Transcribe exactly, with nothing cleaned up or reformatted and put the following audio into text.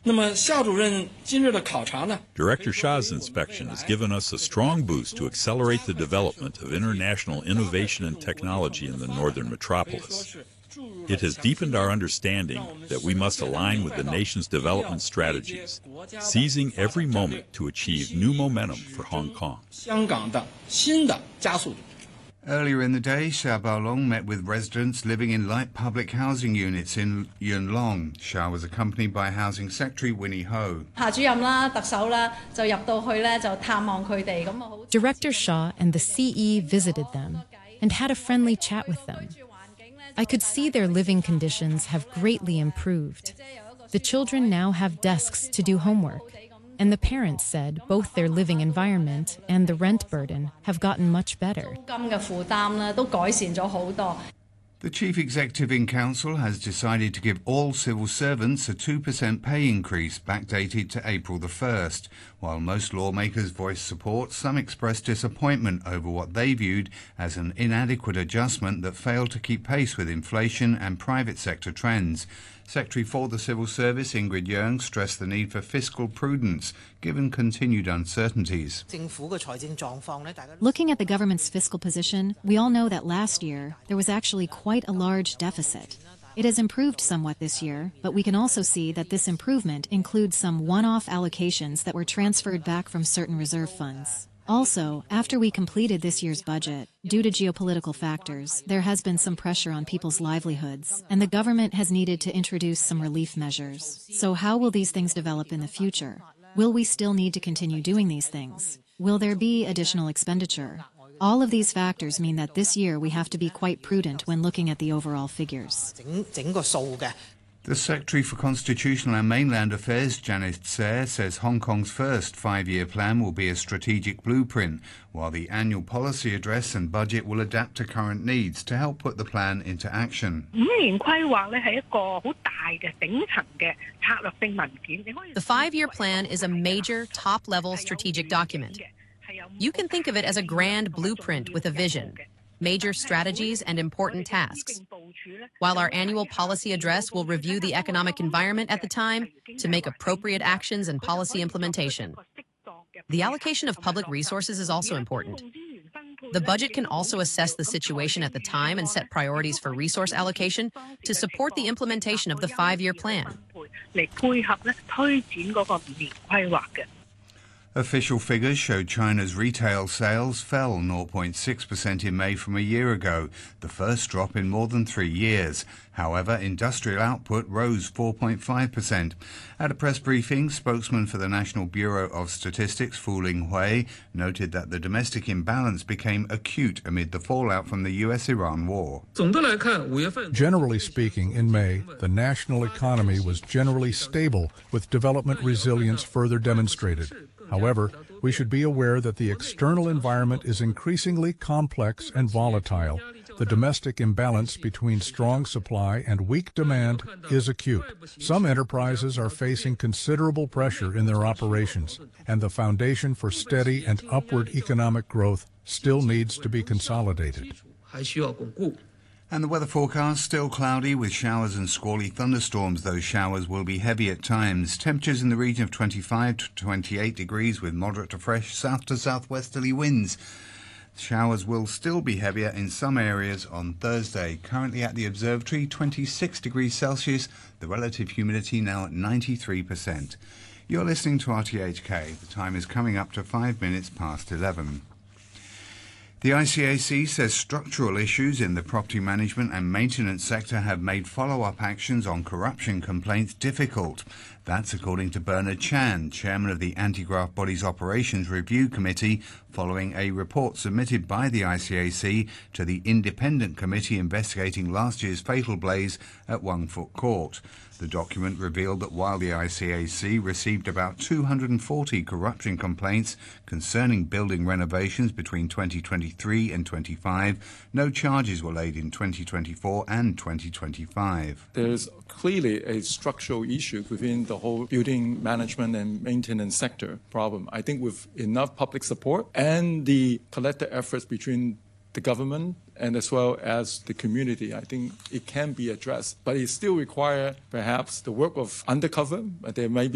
Director Sha's inspection has given us a strong boost to accelerate the development of international innovation and technology in the northern metropolis. It has deepened our understanding that we must align with the nation's development strategies, seizing every moment to achieve new momentum for Hong Kong. Earlier in the day, Xia Baolong met with residents living in light public housing units in Yuen Long. Xia was accompanied by Housing Secretary Winnie Ho. Director Xia and the C E visited them and had a friendly chat with them. I could see their living conditions have greatly improved. The children now have desks to do homework. And the parents said both their living environment and the rent burden have gotten much better. The Chief Executive in Council has decided to give all civil servants a two percent pay increase backdated to April the first. While most lawmakers voiced support, some expressed disappointment over what they viewed as an inadequate adjustment that failed to keep pace with inflation and private sector trends. Secretary for the Civil Service Ingrid Yeung stressed the need for fiscal prudence given continued uncertainties. Looking at the government's fiscal position, we all know that last year there was actually quite a large deficit. It has improved somewhat this year, but we can also see that this improvement includes some one-off allocations that were transferred back from certain reserve funds. Also, after we completed this year's budget, due to geopolitical factors, there has been some pressure on people's livelihoods, and the government has needed to introduce some relief measures. So how will these things develop in the future? Will we still need to continue doing these things? Will there be additional expenditure? All of these factors mean that this year we have to be quite prudent when looking at the overall figures. The Secretary for Constitutional and Mainland Affairs, Janice Tse, says Hong Kong's first five-year plan will be a strategic blueprint, while the annual policy address and budget will adapt to current needs to help put the plan into action. The five-year plan is a major, top-level strategic document. You can think of it as a grand blueprint with a vision, major strategies and important tasks. While our annual policy address will review the economic environment at the time to make appropriate actions and policy implementation. The allocation of public resources is also important. The budget can also assess the situation at the time and set priorities for resource allocation to support the implementation of the five-year plan. Official figures show China's retail sales fell zero point six percent in May from a year ago, the first drop in more than three years. However, industrial output rose four point five percent. At a press briefing, spokesman for the National Bureau of Statistics, Fu Linghui, noted that the domestic imbalance became acute amid the fallout from the U S Iran war. Generally speaking, in May, the national economy was generally stable, with development resilience further demonstrated. However, we should be aware that the external environment is increasingly complex and volatile. The domestic imbalance between strong supply and weak demand is acute. Some enterprises are facing considerable pressure in their operations, and the foundation for steady and upward economic growth still needs to be consolidated. And the weather forecast, still cloudy with showers and squally thunderstorms. Those showers will be heavy at times. Temperatures in the region of twenty-five to twenty-eight degrees with moderate to fresh south to southwesterly winds. Showers will still be heavier in some areas on Thursday. Currently at the observatory, twenty-six degrees Celsius. The relative humidity now at ninety-three percent. You're listening to R T H K. The time is coming up to five minutes past eleven. The I C A C says structural issues in the property management and maintenance sector have made follow-up actions on corruption complaints difficult. That's according to Bernard Chan, chairman of the Anti-Graft Bodies Operations Review Committee, following a report submitted by the I C A C to the independent committee investigating last year's fatal blaze at Wong Fuk Court. The document revealed that while the I C A C received about two hundred forty corruption complaints concerning building renovations between twenty twenty-three and twenty-five, no charges were laid in twenty twenty-four and twenty twenty-five. There's clearly a structural issue within the whole building management and maintenance sector problem. I think with enough public support and the collective efforts between the government and as well as the community, I think it can be addressed. But it still requires perhaps the work of undercover. There may be